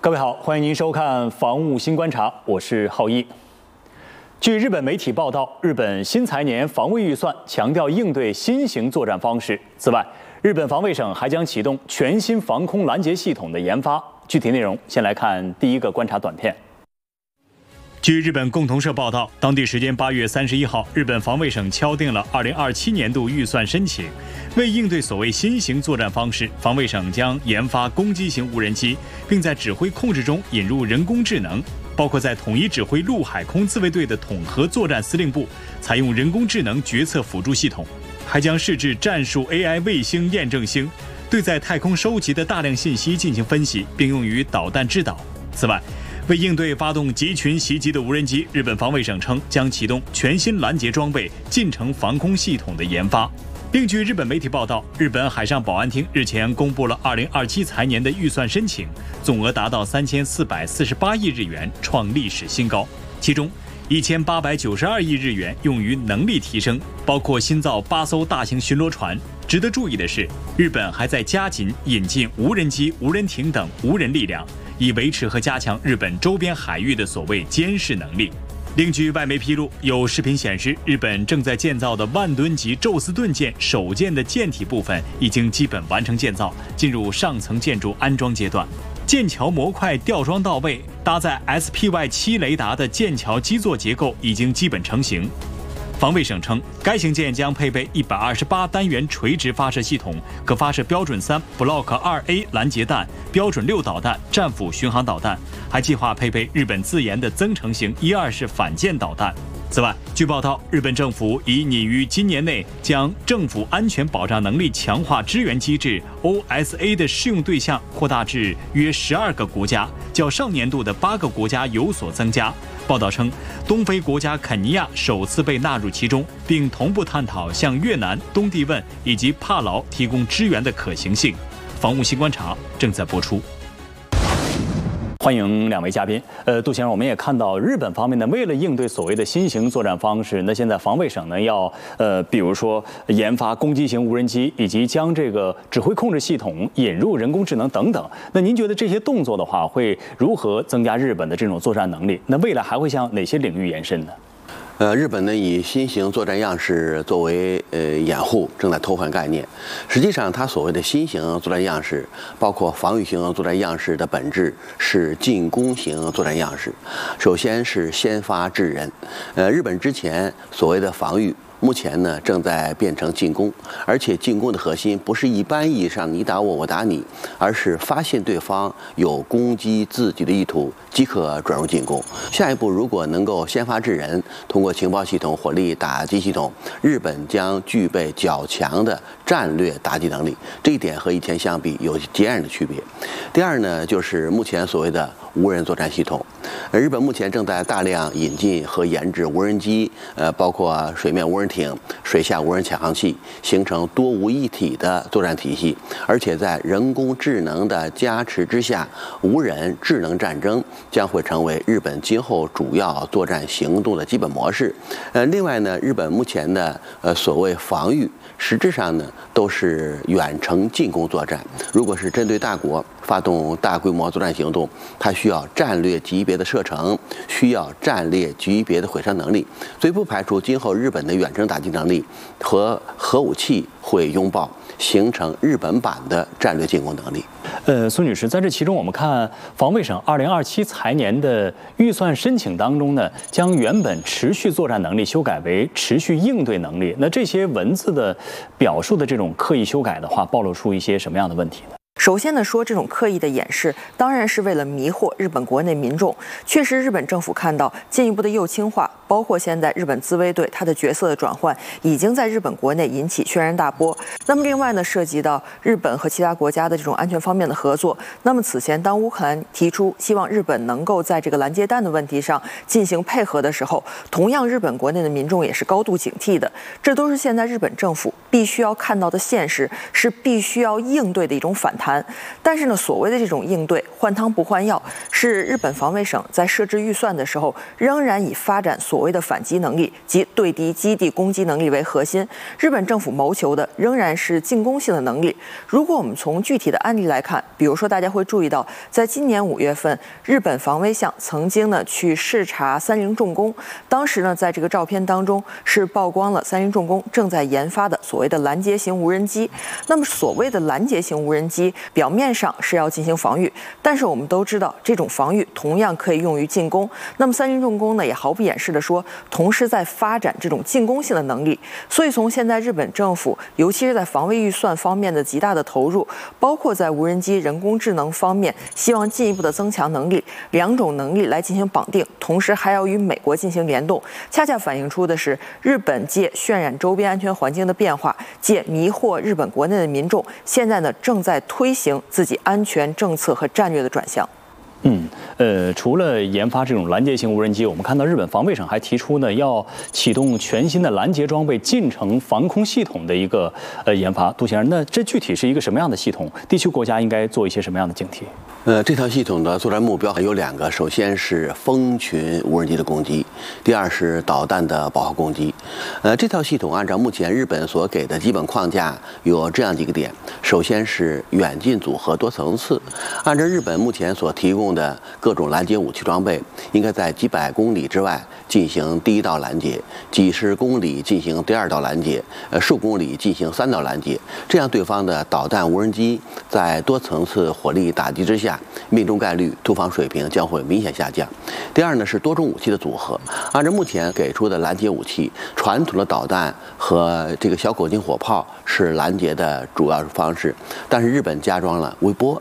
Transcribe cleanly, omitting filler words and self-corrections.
各位好，欢迎您收看《防务新观察》，我是浩一。据日本媒体报道，日本新财年防卫预算强调应对新型作战方式。此外，日本防卫省还将启动全新防空拦截系统的研发。具体内容，先来看第一个观察短片。据日本共同社报道，当地时间8月31号，日本防卫省敲定了2027年度预算申请。为应对所谓新型作战方式，防卫省将研发攻击型无人机，并在指挥控制中引入人工智能，包括在统一指挥陆海空自卫队的统合作战司令部采用人工智能决策辅助系统，还将试制战术 AI 卫星验证星，对在太空收集的大量信息进行分析，并用于导弹制导。此外，为应对发动集群袭击的无人机，日本防卫省称将启动全新拦截装备近程防空系统的研发。另据日本媒体报道，日本海上保安厅日前公布了2027财年的预算申请，总额达到3448亿日元，创历史新高。其中1892亿日元用于能力提升，包括新造8艘大型巡逻船。值得注意的是，日本还在加紧引进无人机、无人艇等无人力量，以维持和加强日本周边海域的所谓监视能力。另据外媒披露，有视频显示，日本正在建造的万吨级宙斯盾舰首舰的舰体部分已经基本完成建造，进入上层建筑安装阶段。舰桥模块吊装到位，搭载 SPY-7雷达的舰桥基座结构已经基本成型。防卫省称，该型舰将配备128单元垂直发射系统，可发射标准3 Block 2A 拦截弹、标准6导弹、战斧巡航导弹，还计划配备日本自研的增程型1-2式反舰导弹。此外，据报道，日本政府已拟于今年内将政府安全保障能力强化支援机制 OSA 的适用对象扩大至约12个国家，较上年度的8个国家有所增加。报道称，东非国家肯尼亚首次被纳入其中，并同步探讨向越南、东帝汶以及帕劳提供支援的可行性。防务新观察正在播出。欢迎两位嘉宾。杜先生，我们也看到日本方面呢，为了应对所谓的新型作战方式，那现在防卫省呢要比如说研发攻击型无人机，以及将这个指挥控制系统引入人工智能等等。那您觉得这些动作的话，会如何增加日本的这种作战能力？那未来还会向哪些领域延伸呢？ 日本呢以新型作战样式作为掩护，正在偷换概念。实际上，它所谓的新型作战样式，包括防御型作战样式的本质是进攻型作战样式。首先是先发制人。日本之前所谓的防御，目前呢正在变成进攻，而且进攻的核心不是一般意义上你打我，我打你，而是发现对方有攻击自己的意图，即可转入进攻。下一步如果能够先发制人，通过情报系统、火力打击系统，日本将具备较强的战略打击能力。这一点和以前相比有截然的区别。第二呢，就是目前所谓的无人作战系统。日本目前正在大量引进和研制无人机，包括水面无人艇、水下无人潜航器，形成多无一体的作战体系。而且在人工智能的加持之下，无人智能战争将会成为日本今后主要作战行动的基本模式。另外呢，日本目前的所谓防御，实质上呢都是远程进攻作战。如果是针对大国发动大规模作战行动，它需要战略级别的射程，需要战略级别的毁伤能力，所以不排除今后日本的远程打击能力和核武器会拥抱，形成日本版的战略进攻能力。 苏女士，在这其中，我们看防卫省2027财年的预算申请当中呢，将原本持续作战能力修改为持续应对能力。那这些文字的表述的这种刻意修改的话，暴露出一些什么样的问题呢？ 首先呢，说这种刻意的掩饰，当然是为了迷惑日本国内民众。确实，日本政府看到进一步的右倾化，包括现在日本自卫队它的角色的转换，已经在日本国内引起轩然大波。那么另外呢，涉及到日本和其他国家的这种安全方面的合作。那么此前，当乌克兰提出希望日本能够在这个拦截弹的问题上进行配合的时候，同样日本国内的民众也是高度警惕的。这都是现在日本政府必须要看到的现实，是必须要应对的一种反弹。但是呢，所谓的这种应对换汤不换药，是日本防卫省在设置预算的时候，仍然以发展所谓的反击能力及对敌基地攻击能力为核心。日本政府谋求的仍然是进攻性的能力。如果我们从具体的案例来看，比如说大家会注意到，在今年5月份，日本防卫相曾经呢去视察三菱重工，当时呢在这个照片当中是曝光了三菱重工正在研发的所谓的拦截型无人机。那么所谓的拦截型无人机，表面上是要进行防御，但是我们都知道，这种防御同样可以用于进攻。那么三菱重工呢，也毫不掩饰地说，同时在发展这种进攻性的能力。所以从现在日本政府，尤其是在防卫预算方面的极大的投入，包括在无人机、人工智能方面，希望进一步的增强能力，两种能力来进行绑定，同时还要与美国进行联动，恰恰反映出的是日本借渲染周边安全环境的变化，借迷惑日本国内的民众，现在呢正在推行自己安全政策和战略的转向。 除了研发这种拦截型无人机，我们看到日本防卫省还提出呢，要启动全新的拦截装备近程防空系统的一个研发。杜先生，那这具体是一个什么样的系统？地区国家应该做一些什么样的警惕？ 这套系统的作战目标有2个，首先是蜂群无人机的攻击，第二是导弹的饱和攻击。这套系统按照目前日本所给的基本框架有这样几个点：首先是远近组合多层次，按照日本目前所提供的各种拦截武器装备，应该在几百公里之外进行第一道拦截，几十公里进行第2道拦截，数公里进行3道拦截。这样对方的导弹无人机在多层次火力打击之下，命中概率、突防水平将会明显下降。第二呢是多种武器的组合，按照目前给出的拦截武器，传统的导弹和这个小口径火炮是拦截的主要方式，但是日本加装了微波，